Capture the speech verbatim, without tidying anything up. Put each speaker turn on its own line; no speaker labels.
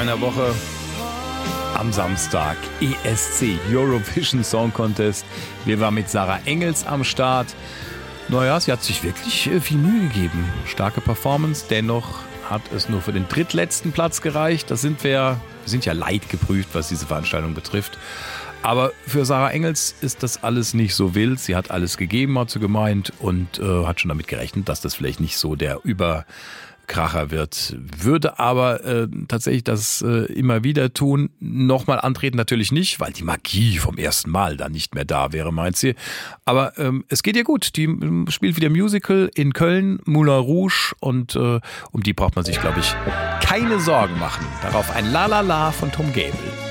einer Woche am Samstag E S C, Eurovision Song Contest. Wir waren mit Sarah Engels am Start. Naja, sie hat sich wirklich viel Mühe gegeben. Starke Performance, dennoch hat es nur für den drittletzten Platz gereicht. Das sind wir, wir sind ja leidgeprüft, was diese Veranstaltung betrifft. Aber für Sarah Engels ist das alles nicht so wild. Sie hat alles gegeben, hat sie gemeint, und äh, hat schon damit gerechnet, dass das vielleicht nicht so der Überkracher wird. Würde aber äh, tatsächlich das äh, immer wieder tun. Nochmal antreten natürlich nicht, weil die Magie vom ersten Mal dann nicht mehr da wäre, meint sie. Aber ähm, es geht ihr gut. Die ähm, spielt wieder Musical in Köln, Moulin Rouge, und äh, um die braucht man sich, glaube ich, keine Sorgen machen. Darauf ein La La La von Tom Gable.